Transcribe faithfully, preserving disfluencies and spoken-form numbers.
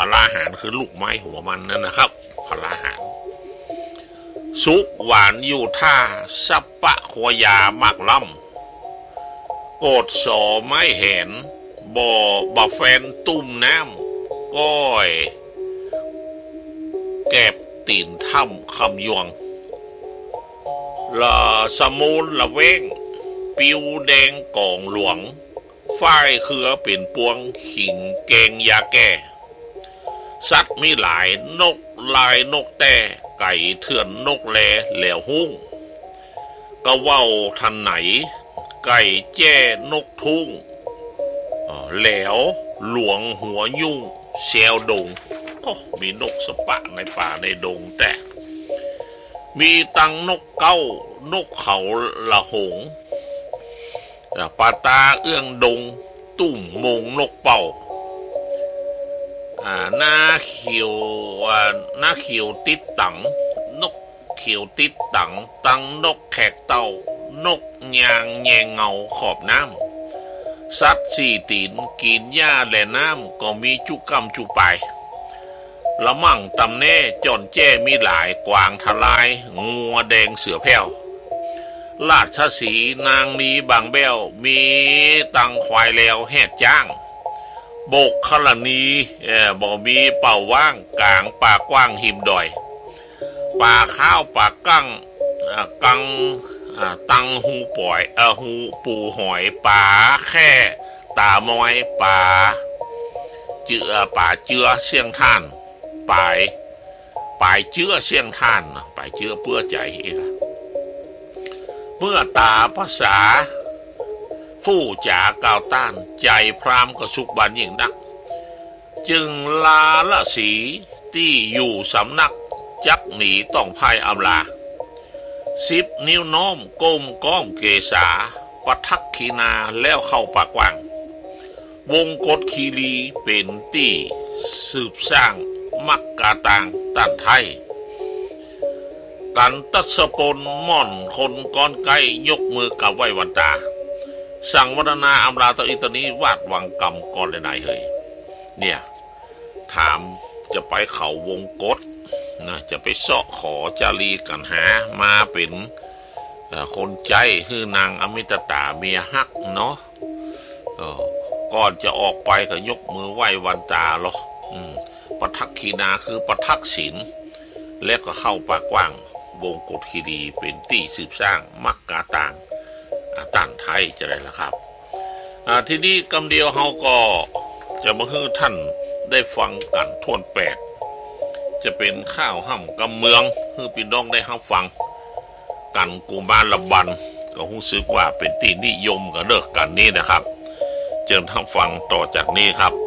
ลาหารคือลูกไม้หัวมันนั่นนะครับพลาหารสุกหวานอยู่ท่าสัปปะขวยามากล่ำโกดสอไม้เห็นบ่อบะแฟนตุ้มน้ำก้อยแก็บตีนถ้ำคำยวงละสมูลละเว้งปิวแดงกองหลวงฝ้ายเขือเป็นปวงขิงเกงยาแก่สัตว์มีหลายนกลายนกแต่ไก่เถื่อนนกแลแหลวหุ้งกะเว้าทันไหนไก่แจ้นกทุ่งแหลวหลวงหัวยุ่งแซวดงก็มีนกสปะในป่าในดงแต่มีตังนกเก้านกเขาละหงปาตาเอื้องดงตุ่มมงนกเป่าหน้าเขียวหน้าเขียวติดตังนกเขียวติดตังตังนกแขกเต่านกยางแยงเงาขอบน้ำสัตว์สี่ตีนกินหญ้าและน้ำก็มีจุกำจุปายละมั่งตำแน่จอนแจ้มีหลายกวางทลายงัวแดงเสือแผ่วราชสีนางนี้บางแบ้วมีตังควายแล้วแหดจ้างโบกขลนีเอ่อบ่มีเป่าว่างกลางป่ากว้างหิมดอยป่าข้าวป่ากั้งกังตังหูปล่อยเออหูปูหอยป่าแค่ตามอยป่าเจือป่าเจือเสียงท่านป่ายป่ายเจือเสียงท่านป่ายเจือเพื่อใจเองเมื่อตาภาษาฟู่จ๋ากาวต้านใจพรามกระสุกบานยิ่งนักจึงลาละสีที่อยู่สำนักจักหนีต้องพายอำลาสิบนิ้วน้อมก้มก้อมเกษาปทักขีนาแล้วเข้าปากกว้างวงกฏคีรีเป็นที่สืบสร้างมักกาตางต้านไทยกันตัศปนม่อนคนก้อนไก่ยกมือกับไว้วันตาสั่งวัฒนาอำลาตอิตานีวาดวังกรรมก่อนเลยนายเฮยเนี่ยถามจะไปเขาวงกฏนะจะไปเสาะขอจารีกันหามาเป็นคนใจคือนางอมิตตาเมียฮักเนาะก่อนจะออกไปก็ยกมือไหว้วันตาหรอปทักขีนาคือปทักษิณแล้วก็เข้าปากกว้างวงกฏคีรีเป็นที่สืบสร้างมักกาตางต้านไทยจะได้ละครับทีนี้กำเดียวเฮาก็จะมาให้ท่านได้ฟังกันทวนแปดจะเป็นข้าวห่ำกำเมืองให้พี่น้องได้รับฟังกันกูมารละบันก็รู้สึกว่าเป็นที่นิยมกันเลิกกันนี้นะครับเชิญท่านฟังต่อจากนี้ครับ